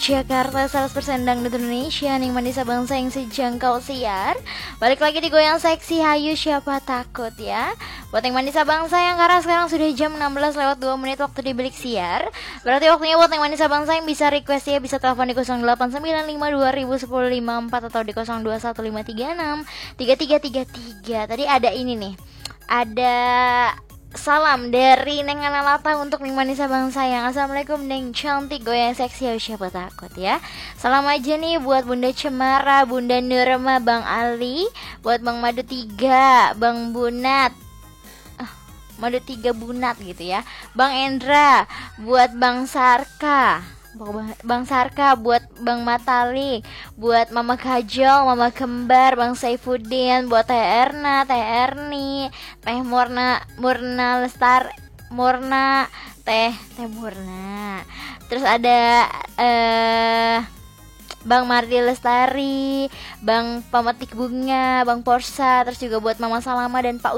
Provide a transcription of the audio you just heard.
Jakarta, 100% dangdut Indonesia, nikmati bangsa yang sejangkau siar. Balik lagi di Goyang Seksi, hayu siapa takut ya. Buat yang Manisa Bangsa yang karena sekarang sudah jam 16 lewat 2 menit waktu di Bilik Siar. Berarti waktunya buat yang Manisa Bangsa yang bisa request ya, bisa telepon di 089520001054 atau di 0215363333. Tadi ada ini nih, ada salam dari Neng Analata untuk Neng Manisa Bangsa yang Assalamualaikum Neng cantik goyang seksi siapa takut ya. Salam aja nih buat Bunda Cemara, Bunda Nurma, Bang Ali, buat Bang Madu 3, Bang Bunat, Madu 3 Bunat gitu ya, Bang Endra, buat Bang Sarka, Bang Sarka, buat Bang Matali, buat Mama Kajol, Mama Kembar, Bang Saifuddin, buat Teh Erna, Teh Erni, Teh Murna Lestar, Murna, Teh Murna. Terus ada Bang Mardi Lestari, Bang Pemetik Bunga, Bang Porsa, terus juga buat Mama Salama dan Pak